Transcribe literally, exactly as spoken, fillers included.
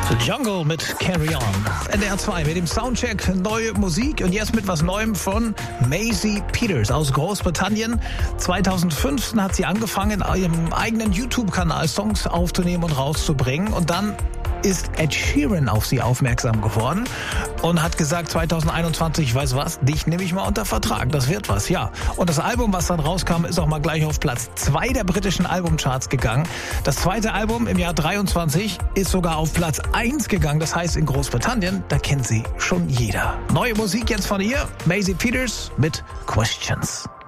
Jungle mit Carry On. N D R zwei mit dem Soundcheck, neue Musik und jetzt mit was Neuem von Maisie Peters aus Großbritannien. zweitausendfünfzehn hat sie angefangen, in ihrem eigenen YouTube-Kanal Songs aufzunehmen und rauszubringen und dann ist Ed Sheeran auf sie aufmerksam geworden und hat gesagt, zweitausendeinundzwanzig, weißt was, dich nehme ich mal unter Vertrag, das wird was, ja. Und das Album, was dann rauskam, ist auch mal gleich auf Platz zwei der britischen Albumcharts gegangen. Das zweite Album im Jahr dreiundzwanzig ist sogar auf Platz eins gegangen, das heißt in Großbritannien, da kennt sie schon jeder. Neue Musik jetzt von ihr, Maisie Peters mit Questions.